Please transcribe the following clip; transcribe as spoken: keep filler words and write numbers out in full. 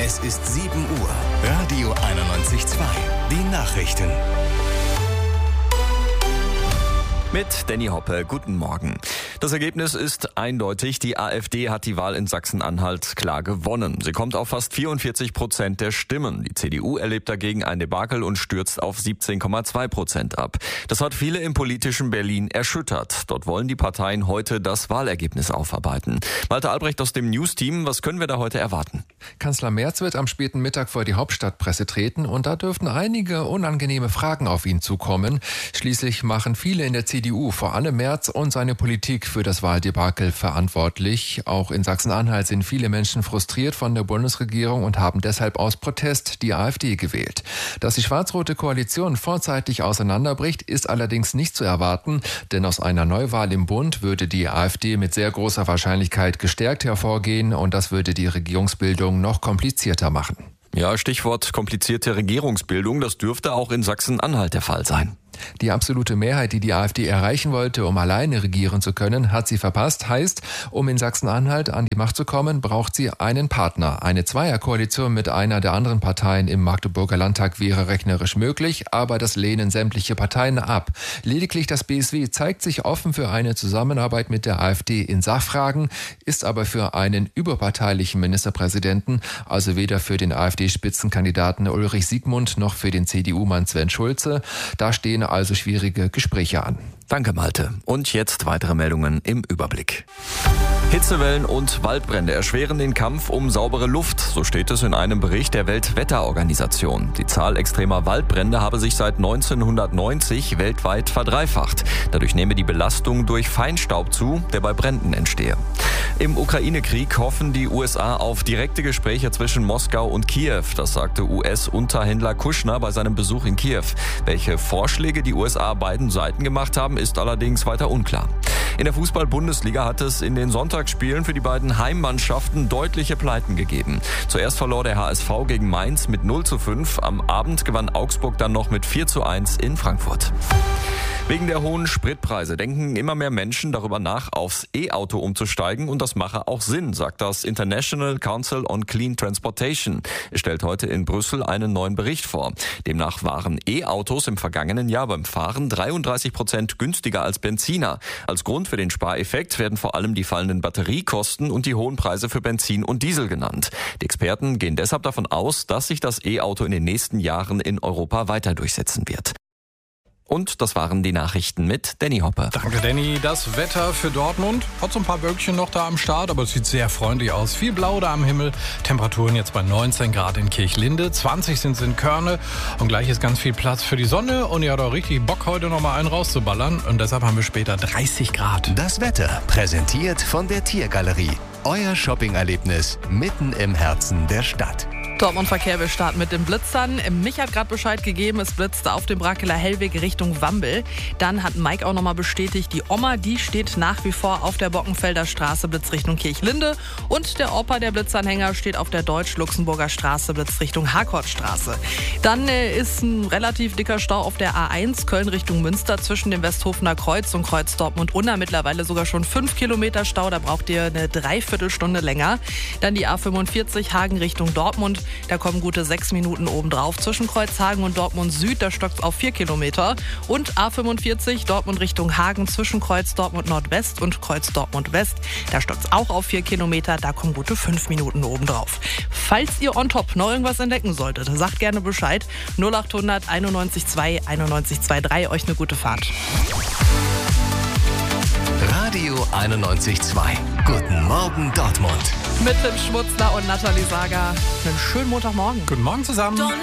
Es ist sieben Uhr. Radio einundneunzig Komma zwei. Die Nachrichten. Mit Danny Hoppe, guten Morgen. Das Ergebnis ist eindeutig. Die AfD hat die Wahl in Sachsen-Anhalt klar gewonnen. Sie kommt auf fast vierundvierzig Prozent der Stimmen. Die C D U erlebt dagegen ein Debakel und stürzt auf siebzehn Komma zwei Prozent ab. Das hat viele im politischen Berlin erschüttert. Dort wollen die Parteien heute das Wahlergebnis aufarbeiten. Malte Albrecht aus dem News-Team, was können wir da heute erwarten? Kanzler Merz wird am späten Mittag vor die Hauptstadtpresse treten und da dürften einige unangenehme Fragen auf ihn zukommen. Schließlich machen viele in der C D U, vor allem Merz und seine Politik, für das Wahldebakel verantwortlich. Auch in Sachsen-Anhalt sind viele Menschen frustriert von der Bundesregierung und haben deshalb aus Protest die AfD gewählt. Dass die schwarz-rote Koalition vorzeitig auseinanderbricht, ist allerdings nicht zu erwarten, denn aus einer Neuwahl im Bund würde die AfD mit sehr großer Wahrscheinlichkeit gestärkt hervorgehen und das würde die Regierungsbildung noch komplizierter machen. Ja, Stichwort komplizierte Regierungsbildung, das dürfte auch in Sachsen-Anhalt der Fall sein. Die absolute Mehrheit, die die AfD erreichen wollte, um alleine regieren zu können, hat sie verpasst. Heißt, um in Sachsen-Anhalt an die Macht zu kommen, braucht sie einen Partner. Eine Zweierkoalition mit einer der anderen Parteien im Magdeburger Landtag wäre rechnerisch möglich, aber das lehnen sämtliche Parteien ab. Lediglich das B S W zeigt sich offen für eine Zusammenarbeit mit der AfD in Sachfragen, ist aber für einen überparteilichen Ministerpräsidenten, also weder für den AfD-Spitzenkandidaten Ulrich Siegmund noch für den C D U-Mann Sven Schulze. Da stehen also schwierige Gespräche an. Danke, Malte. Und jetzt weitere Meldungen im Überblick. Hitzewellen und Waldbrände erschweren den Kampf um saubere Luft, so steht es in einem Bericht der Weltwetterorganisation. Die Zahl extremer Waldbrände habe sich seit neunzehnhundertneunzig weltweit verdreifacht. Dadurch nehme die Belastung durch Feinstaub zu, der bei Bränden entstehe. Im Ukraine-Krieg hoffen die U S A auf direkte Gespräche zwischen Moskau und Kiew. Das sagte U S-Unterhändler Kushner bei seinem Besuch in Kiew. Welche Vorschläge die U S A beiden Seiten gemacht haben, ist allerdings weiter unklar. In der Fußball-Bundesliga hat es in den Sonntagsspielen für die beiden Heimmannschaften deutliche Pleiten gegeben. Zuerst verlor der H S V gegen Mainz mit null zu fünf. Am Abend gewann Augsburg dann noch mit vier zu eins in Frankfurt. Wegen der hohen Spritpreise denken immer mehr Menschen darüber nach, aufs E-Auto umzusteigen und das mache auch Sinn, sagt das International Council on Clean Transportation. Es stellt heute in Brüssel einen neuen Bericht vor. Demnach waren E-Autos im vergangenen Jahr beim Fahren dreiunddreißig Prozent günstiger als Benziner. Als Grund für den Spareffekt werden vor allem die fallenden Batteriekosten und die hohen Preise für Benzin und Diesel genannt. Die Experten gehen deshalb davon aus, dass sich das E-Auto in den nächsten Jahren in Europa weiter durchsetzen wird. Und das waren die Nachrichten mit Danny Hoppe. Danke, Danny. Das Wetter für Dortmund hat so ein paar Wölkchen noch da am Start, aber es sieht sehr freundlich aus. Viel Blau da am Himmel. Temperaturen jetzt bei neunzehn Grad in Kirchlinde, zwanzig sind es in Körne und gleich ist ganz viel Platz für die Sonne und ihr habt auch richtig Bock, heute noch mal einen rauszuballern und deshalb haben wir später dreißig Grad. Das Wetter präsentiert von der Tiergalerie. Euer Shoppingerlebnis mitten im Herzen der Stadt. Dortmund-Verkehr, wir starten mit den Blitzern. Mich hat gerade Bescheid gegeben, es blitzte auf dem Brackeler Hellweg Richtung Wambel. Dann hat Mike auch nochmal bestätigt, die Oma, die steht nach wie vor auf der Bockenfelder Straße, Blitzrichtung Kirchlinde. Und der Opa, der Blitzanhänger, steht auf der Deutsch-Luxemburger Straße, Blitzrichtung Harkortstraße. Dann äh, ist ein relativ dicker Stau auf der A eins, Köln Richtung Münster, zwischen dem Westhofener Kreuz und Kreuz Dortmund-Unna. Mittlerweile sogar schon fünf Kilometer Stau, da braucht ihr eine Dreiviertelstunde länger. Dann die A fünfundvierzig, Hagen Richtung Dortmund. Da kommen gute sechs Minuten obendrauf. Zwischen Kreuzhagen und Dortmund Süd, da stockt es auf vier Kilometer. Und A fünfundvierzig, Dortmund Richtung Hagen, zwischen Kreuz Dortmund Nordwest und Kreuz Dortmund West. Da stockt es auch auf vier Kilometer, da kommen gute fünf Minuten obendrauf. Falls ihr on top noch irgendwas entdecken solltet, sagt gerne Bescheid. null acht hundert einundneunzig zwei einundneunzig drei, euch eine gute Fahrt. Radio einundneunzig Komma zwei. Guten Morgen Dortmund. Mit Tim Schmutzler und Nathalie Sager. Einen schönen Montagmorgen. Guten Morgen zusammen.